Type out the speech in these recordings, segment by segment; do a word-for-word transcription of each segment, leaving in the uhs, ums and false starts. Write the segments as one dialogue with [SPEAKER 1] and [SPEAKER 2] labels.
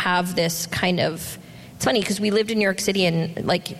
[SPEAKER 1] have this kind of, it's funny because we lived in New York City and like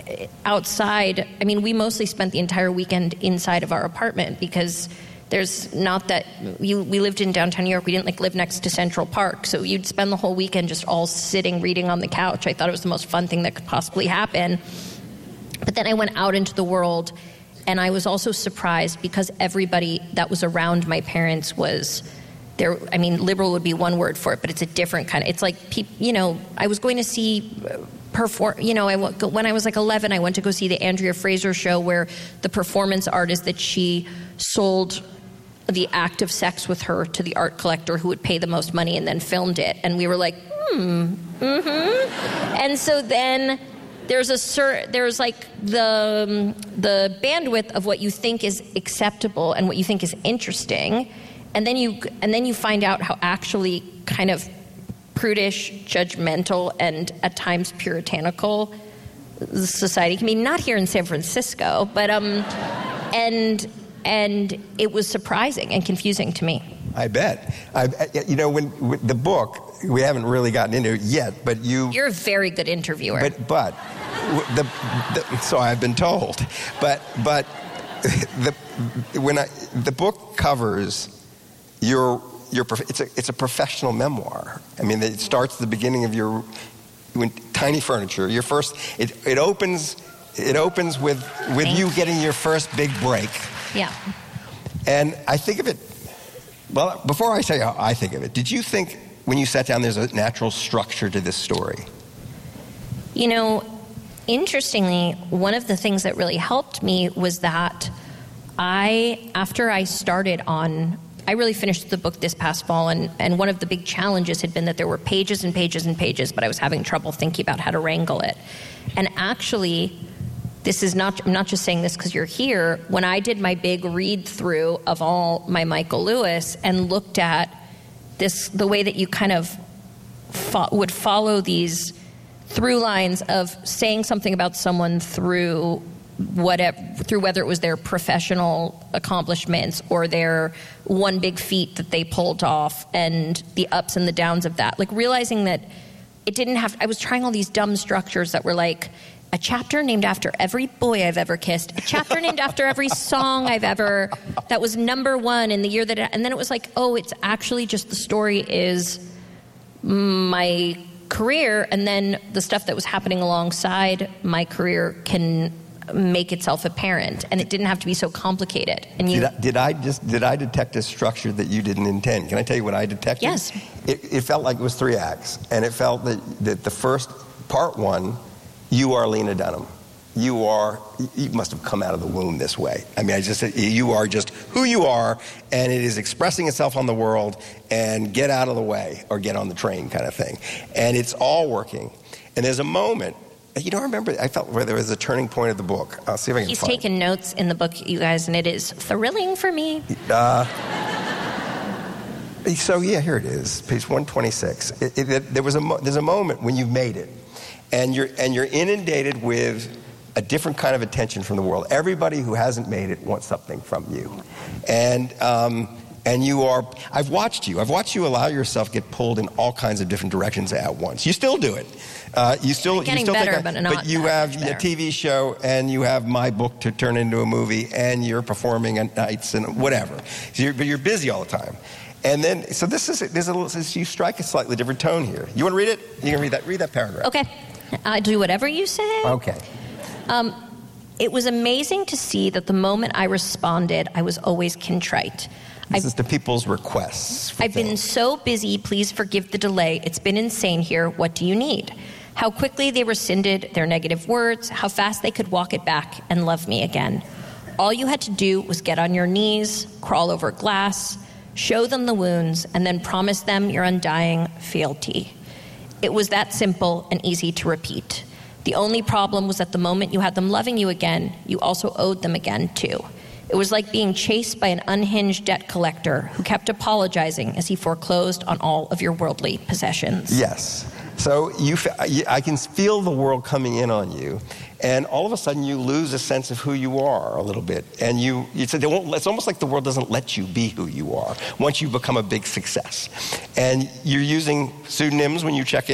[SPEAKER 1] outside, I mean, we mostly spent the entire weekend inside of our apartment because there's not that, we, we lived in downtown New York, we didn't like live next to Central Park, so you'd spend the whole weekend just all sitting reading on the couch. I thought it was the most fun thing that could possibly happen. But then I went out into the world, and I was also surprised because everybody that was around my parents was there. I mean, liberal would be one word for it, but it's a different kind of, it's like, peop, you know, I was going to see perform, you know, I, when I was like eleven, I went to go see the Andrea Fraser show where the performance artist that she sold the act of sex with her to the art collector who would pay the most money and then filmed it. And we were like, hmm, mm-hmm. And so then there's a cer- there's like the the bandwidth of what you think is acceptable and what you think is interesting, and then you and then you find out how actually kind of prudish, judgmental, and at times puritanical society can be. Not here in San Francisco, but um, and and it was surprising and confusing to me.
[SPEAKER 2] I bet. I, you know, when, when the book, we haven't really gotten into it yet, but you...
[SPEAKER 1] You're a very good interviewer.
[SPEAKER 2] But, but, the, the, so I've been told. But, but, the, when I, the book covers your, your, it's a, it's a professional memoir. I mean, it starts at the beginning of your, when, Tiny Furniture. Your first, it, it opens, it opens with, with you getting your first big break.
[SPEAKER 1] Yeah.
[SPEAKER 2] And I think of it, well, before I say how I think of it, did you think when you sat down there's a natural structure to this story?
[SPEAKER 1] You know, interestingly, one of the things that really helped me was that I, after I started on, I really finished the book this past fall, and, and one of the big challenges had been that there were pages and pages and pages, but I was having trouble thinking about how to wrangle it. And actually, this is not, I'm not just saying this because you're here. When I did my big read through of all my Michael Lewis and looked at this, the way that you kind of fo- would follow these through lines of saying something about someone through whatever, through whether it was their professional accomplishments or their one big feat that they pulled off and the ups and the downs of that. Like realizing that it didn't have, I was trying all these dumb structures that were like, a chapter named after every boy I've ever kissed, a chapter named after every song I've ever, that was number one in the year that, it, and then it was like, oh, it's actually just the story is my career, and then the stuff that was happening alongside my career can make itself apparent, and it didn't have to be so complicated. And you,
[SPEAKER 2] did, I, did I just did I detect a structure that you didn't intend? Can I tell you what I detected?
[SPEAKER 1] Yes.
[SPEAKER 2] It, it felt like it was three acts, and it felt that, that the first part one, you are Lena Dunham. You are, you must have come out of the womb this way. I mean, I just said, you are just who you are, and it is expressing itself on the world, and get out of the way, or get on the train kind of thing. And it's all working. And there's a moment, you don't remember, I felt where there was a turning point of the book. I'll see if I can
[SPEAKER 1] He's
[SPEAKER 2] find
[SPEAKER 1] taken
[SPEAKER 2] it.
[SPEAKER 1] notes in the book, you guys, and it is thrilling for me.
[SPEAKER 2] Uh, so yeah, here it is, page one twenty-six. It, it, it, there was a mo- there's a moment when you've made it. And you're and you're inundated with a different kind of attention from the world. Everybody who hasn't made it wants something from you, and um, and you are. I've watched you. I've watched you allow yourself get pulled in all kinds of different directions at once. You still do it. Uh, you still.
[SPEAKER 1] Getting
[SPEAKER 2] you still
[SPEAKER 1] better,
[SPEAKER 2] think,
[SPEAKER 1] but not
[SPEAKER 2] But you
[SPEAKER 1] that
[SPEAKER 2] have
[SPEAKER 1] much
[SPEAKER 2] a
[SPEAKER 1] better.
[SPEAKER 2] T V show, and you have my book to turn into a movie, and you're performing at nights and whatever. So you're, but you're busy all the time. And then, so this is there's a little. You strike a slightly different tone here. You want to read it? You can read that. Read that paragraph.
[SPEAKER 1] Okay. I do whatever you say.
[SPEAKER 2] Okay.
[SPEAKER 1] Um, it was amazing to see that the moment I responded, I was always contrite.
[SPEAKER 2] This
[SPEAKER 1] I've,
[SPEAKER 2] is to people's requests.
[SPEAKER 1] I've
[SPEAKER 2] things.
[SPEAKER 1] been so busy, please forgive the delay. It's been insane here. What do you need? How quickly they rescinded their negative words, how fast they could walk it back and love me again. All you had to do was get on your knees, crawl over glass, show them the wounds, and then promise them your undying fealty. It was that simple and easy to repeat. The only problem was that the moment you had them loving you again, you also owed them again, too. It was like being chased by an unhinged debt collector who kept apologizing as he foreclosed on all of your worldly possessions.
[SPEAKER 2] Yes. So you, I can feel the world coming in on you, and all of a sudden you lose a sense of who you are a little bit. And you, you said, it's almost like the world doesn't let you be who you are once you become a big success. And you're using pseudonyms when you check in.